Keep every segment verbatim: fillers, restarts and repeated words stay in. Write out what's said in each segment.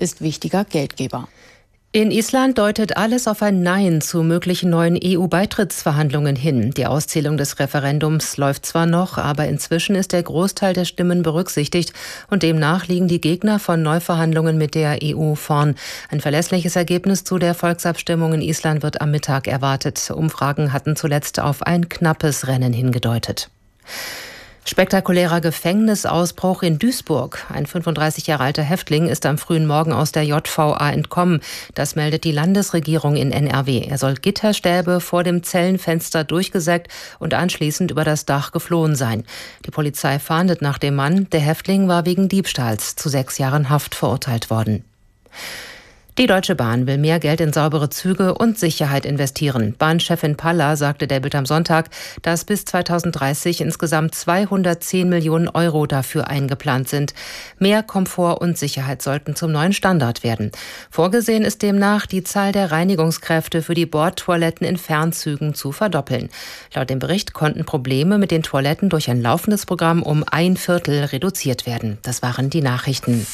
ist wichtiger Geldgeber. In Island deutet alles auf ein Nein zu möglichen neuen E U-Beitrittsverhandlungen hin. Die Auszählung des Referendums läuft zwar noch, aber inzwischen ist der Großteil der Stimmen berücksichtigt und demnach liegen die Gegner von Neuverhandlungen mit der E U vorn. Ein verlässliches Ergebnis zu der Volksabstimmung in Island wird am Mittag erwartet. Umfragen hatten zuletzt auf ein knappes Rennen hingedeutet. Spektakulärer Gefängnisausbruch in Duisburg. Ein fünfunddreißig Jahre alter Häftling ist am frühen Morgen aus der J V A entkommen. Das meldet die Landesregierung in N R W. Er soll Gitterstäbe vor dem Zellenfenster durchgesägt und anschließend über das Dach geflohen sein. Die Polizei fahndet nach dem Mann. Der Häftling war wegen Diebstahls zu sechs Jahren Haft verurteilt worden. Die Deutsche Bahn will mehr Geld in saubere Züge und Sicherheit investieren. Bahnchefin Palla sagte der Bild am Sonntag, dass bis zweitausenddreißig insgesamt zweihundertzehn Millionen Euro dafür eingeplant sind. Mehr Komfort und Sicherheit sollten zum neuen Standard werden. Vorgesehen ist demnach, die Zahl der Reinigungskräfte für die Bordtoiletten in Fernzügen zu verdoppeln. Laut dem Bericht konnten Probleme mit den Toiletten durch ein laufendes Programm um ein Viertel reduziert werden. Das waren die Nachrichten.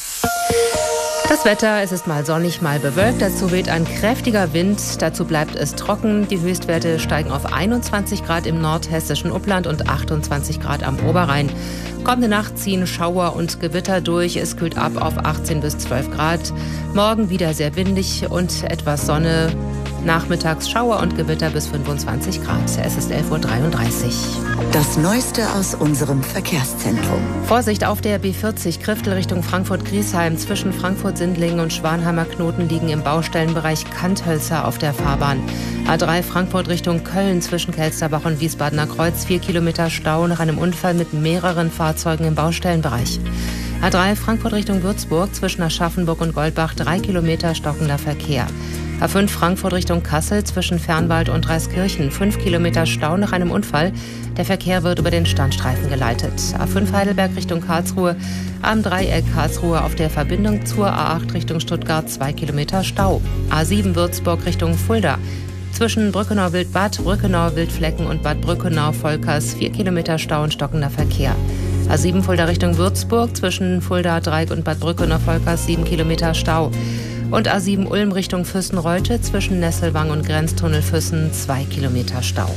Das Wetter, es ist mal sonnig, mal bewölkt. Dazu weht ein kräftiger Wind. Dazu bleibt es trocken. Die Höchstwerte steigen auf einundzwanzig Grad im nordhessischen Upland und achtundzwanzig Grad am Oberrhein. Kommende Nacht ziehen Schauer und Gewitter durch. Es kühlt ab auf achtzehn bis zwölf Grad. Morgen wieder sehr windig und etwas Sonne. Nachmittags Schauer und Gewitter bis fünfundzwanzig Grad. Es ist elf Uhr dreiunddreißig. Das Neueste aus unserem Verkehrszentrum. Vorsicht auf der B vierzig Kriftel Richtung Frankfurt-Griesheim. Zwischen Frankfurt-Sindlingen und Schwanheimer Knoten liegen im Baustellenbereich Kanthölzer auf der Fahrbahn. A drei Frankfurt Richtung Köln zwischen Kelsterbach und Wiesbadener Kreuz. Vier Kilometer Stau nach einem Unfall mit mehreren Fahrzeugen im Baustellenbereich. A drei Frankfurt Richtung Würzburg zwischen Aschaffenburg und Goldbach. Drei Kilometer stockender Verkehr. A fünf Frankfurt Richtung Kassel zwischen Fernwald und Reiskirchen. Fünf Kilometer Stau nach einem Unfall. Der Verkehr wird über den Standstreifen geleitet. A fünf Heidelberg Richtung Karlsruhe. Am Dreieck Karlsruhe auf der Verbindung zur A acht Richtung Stuttgart. Zwei Kilometer Stau. A sieben Würzburg Richtung Fulda. Zwischen Brückenau-Wildbad, Brückenau-Wildflecken und Bad Brückenau-Volkers. Vier Kilometer Stau und stockender Verkehr. A sieben Fulda Richtung Würzburg. Zwischen Fulda-Dreieck und Bad Brückenau-Volkers. Sieben Kilometer Stau. Und A sieben Ulm Richtung Füssen-Reute zwischen Nesselwang und Grenztunnel Füssen zwei Kilometer Stau.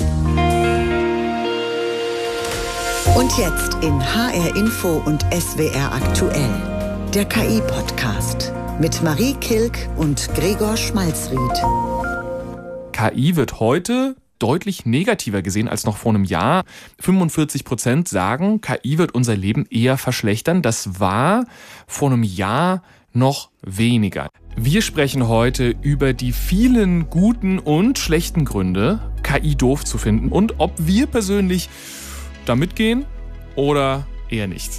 Und jetzt in H R Info und S W R aktuell. Der K I-Podcast mit Marie Kilk und Gregor Schmalzried. K I wird heute deutlich negativer gesehen als noch vor einem Jahr. fünfundvierzig Prozent sagen, K I wird unser Leben eher verschlechtern. Das war vor einem Jahr noch weniger. Wir sprechen heute über die vielen guten und schlechten Gründe, K I doof zu finden und ob wir persönlich da mitgehen oder eher nicht.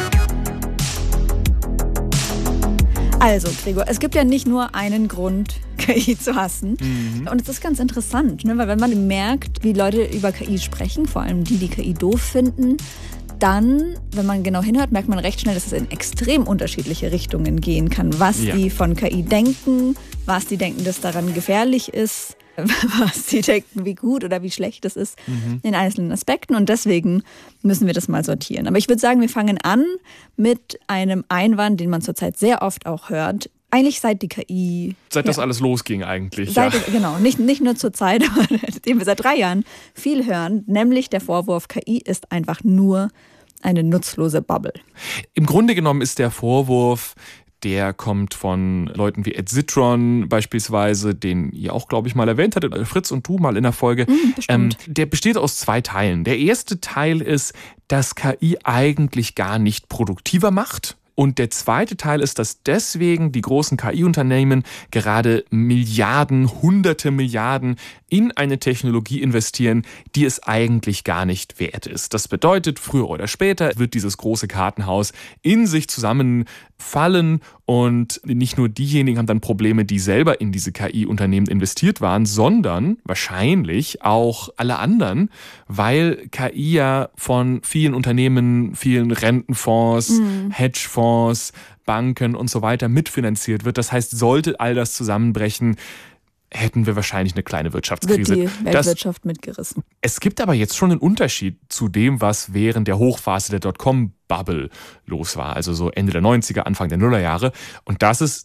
Also, Gregor, es gibt ja nicht nur einen Grund, K I zu hassen. Mhm. Und es ist ganz interessant, ne? Weil wenn man merkt, wie Leute über K I sprechen, vor allem die, die K I doof finden, dann, wenn man genau hinhört, merkt man recht schnell, dass es in extrem unterschiedliche Richtungen gehen kann. Was ja. die von K I denken, was die denken, dass daran gefährlich ist, was die denken, wie gut oder wie schlecht es ist mhm. in einzelnen Aspekten. Und deswegen müssen wir das mal sortieren. Aber ich würde sagen, wir fangen an mit einem Einwand, den man zurzeit sehr oft auch hört. Eigentlich seit die K I... Seit ja, das alles losging eigentlich. Seit, ja. Genau, nicht, nicht nur zur Zeit, aber den wir seit drei Jahren viel hören. Nämlich der Vorwurf, K I ist einfach nur eine nutzlose Bubble. Im Grunde genommen ist der Vorwurf, der kommt von Leuten wie Ed Zitron beispielsweise, den ihr auch, glaube ich, mal erwähnt hattet, Fritz und du mal in der Folge. Mhm, ähm, der besteht aus zwei Teilen. Der erste Teil ist, dass K I eigentlich gar nicht produktiver macht. Und der zweite Teil ist, dass deswegen die großen K I-Unternehmen gerade Milliarden, hunderte Milliarden in eine Technologie investieren, die es eigentlich gar nicht wert ist. Das bedeutet, früher oder später wird dieses große Kartenhaus in sich zusammenfallen und nicht nur diejenigen haben dann Probleme, die selber in diese K I-Unternehmen investiert waren, sondern wahrscheinlich auch alle anderen, weil K I ja von vielen Unternehmen, vielen Rentenfonds, mhm. Hedgefonds, Banken und so weiter mitfinanziert wird. Das heißt, sollte all das zusammenbrechen, hätten wir wahrscheinlich eine kleine Wirtschaftskrise. Wird die Weltwirtschaft das, mitgerissen. Es gibt aber jetzt schon einen Unterschied zu dem, was während der Hochphase der Dotcom-Bubble los war. Also so Ende der neunziger, Anfang der Nullerjahre. Und das ist,